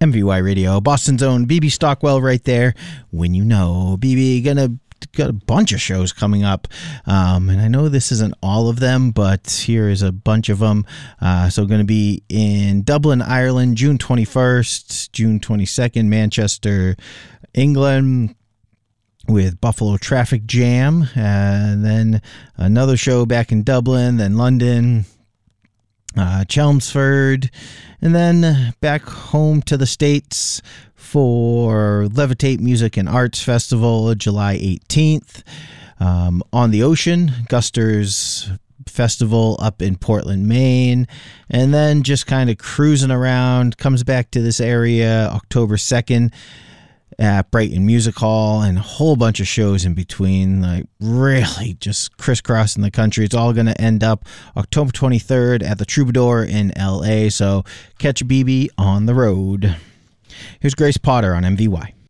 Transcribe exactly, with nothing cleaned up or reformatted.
M V Y Radio, Boston's own B B Stockwell right there. When you know, B B gonna got a bunch of shows coming up, um, and I know this isn't all of them, but here is a bunch of them. Uh, so going to be in Dublin, Ireland, June twenty-first, June twenty-second, Manchester, England, with Buffalo Traffic Jam, and then another show back in Dublin, then London, uh, Chelmsford, and then back home to the States for Levitate Music and Arts Festival, July eighteenth. Um, on the Ocean, Guster's Festival up in Portland, Maine, and then just kind of cruising around, comes back to this area October second at Brighton Music Hall, and a whole bunch of shows in between, like really just crisscrossing the country. It's all going to end up October twenty-third at the Troubadour in L A, so catch B B on the road. Here's Grace Potter on M V Y.